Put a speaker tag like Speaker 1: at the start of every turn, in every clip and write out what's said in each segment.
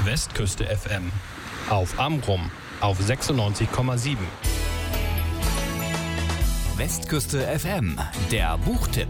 Speaker 1: Westküste FM. Auf Amrum auf 96,7.
Speaker 2: Westküste FM, der Buchtipp.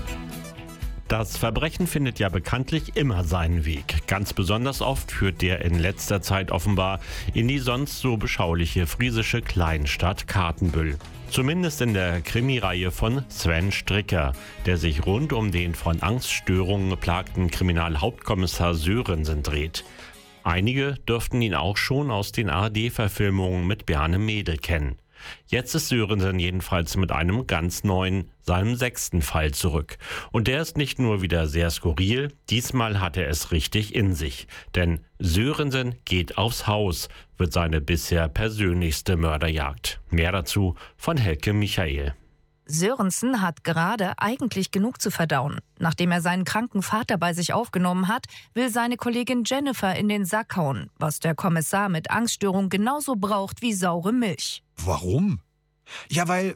Speaker 3: Das Verbrechen findet ja bekanntlich immer seinen Weg. Ganz besonders oft führt der in letzter Zeit offenbar in die sonst so beschauliche friesische Kleinstadt Kartenbüll. Zumindest in der Krimireihe von Sven Stricker, der sich rund um den von Angststörungen geplagten Kriminalhauptkommissar Sörensen dreht. Einige dürften ihn auch schon aus den ARD-Verfilmungen mit Bjarne Mädel kennen. Jetzt ist Sörensen jedenfalls mit einem ganz neuen, seinem 6. Fall zurück. Und der ist nicht nur wieder sehr skurril, diesmal hat er es richtig in sich. Denn Sörensen geht aufs Haus, wird seine bisher persönlichste Mörderjagd. Mehr dazu von Helke Michael.
Speaker 4: Sörensen hat gerade eigentlich genug zu verdauen. Nachdem er seinen kranken Vater bei sich aufgenommen hat, will seine Kollegin Jennifer in den Sack hauen, was der Kommissar mit Angststörung genauso braucht wie saure Milch.
Speaker 5: Warum? Ja, weil,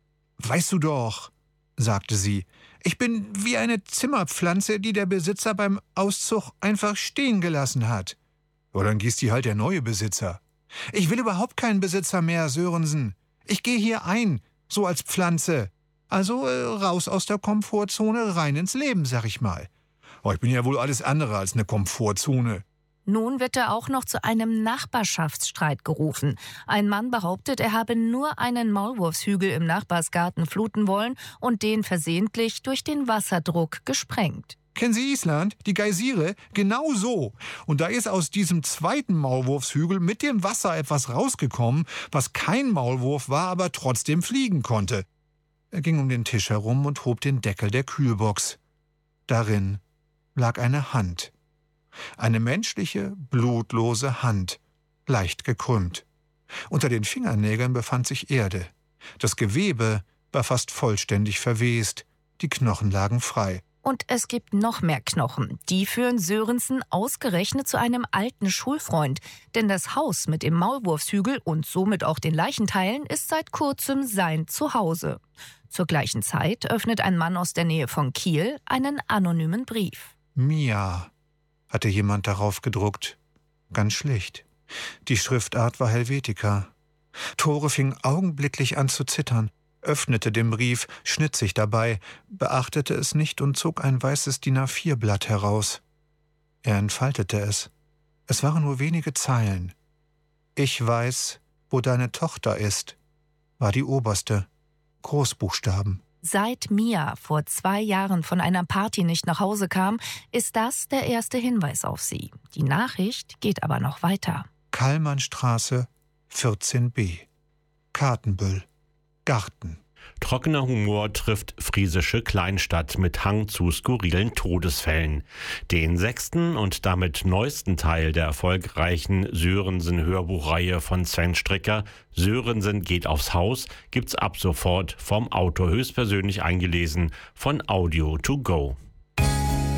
Speaker 5: weißt du doch, sagte sie, ich bin wie eine Zimmerpflanze, die der Besitzer beim Auszug einfach stehen gelassen hat. Ja, dann gießt die halt der neue Besitzer. Ich will überhaupt keinen Besitzer mehr, Sörensen. Ich gehe hier ein, so als Pflanze. Also raus aus der Komfortzone, rein ins Leben, sag ich mal. Oh, ich bin ja wohl alles andere als eine Komfortzone.
Speaker 4: Nun wird er auch noch zu einem Nachbarschaftsstreit gerufen. Ein Mann behauptet, er habe nur einen Maulwurfshügel im Nachbarsgarten fluten wollen und den versehentlich durch den Wasserdruck gesprengt.
Speaker 5: Kennen Sie Island? Die Geysire? Genau so. Und da ist aus diesem zweiten Maulwurfshügel mit dem Wasser etwas rausgekommen, was kein Maulwurf war, aber trotzdem fliegen konnte. Er ging um den Tisch herum und hob den Deckel der Kühlbox. Darin lag eine Hand. Eine menschliche, blutlose Hand, leicht gekrümmt. Unter den Fingernägeln befand sich Erde. Das Gewebe war fast vollständig verwest. Die Knochen lagen frei.
Speaker 4: Und es gibt noch mehr Knochen. Die führen Sörensen ausgerechnet zu einem alten Schulfreund. Denn das Haus mit dem Maulwurfshügel und somit auch den Leichenteilen ist seit kurzem sein Zuhause. Zur gleichen Zeit öffnet ein Mann aus der Nähe von Kiel einen anonymen Brief.
Speaker 5: Mia, hatte jemand darauf gedruckt. Ganz schlicht. Die Schriftart war Helvetica. Tore fing augenblicklich an zu zittern, öffnete den Brief, schnitt sich dabei, beachtete es nicht und zog ein weißes DIN A4-Blatt heraus. Er entfaltete es. Es waren nur wenige Zeilen. Ich weiß, wo deine Tochter ist, war die oberste. Großbuchstaben.
Speaker 4: Seit Mia vor 2 Jahren von einer Party nicht nach Hause kam, ist das der erste Hinweis auf sie. Die Nachricht geht aber noch weiter.
Speaker 5: Kallmannstraße 14b. Kartenbüll. Garten.
Speaker 3: Trockener Humor trifft friesische Kleinstadt mit Hang zu skurrilen Todesfällen. Den 6. und damit neuesten Teil der erfolgreichen Sörensen-Hörbuchreihe von Sven Stricker, Sörensen geht aufs Haus, gibt's ab sofort vom Autor höchstpersönlich eingelesen von Audio to Go.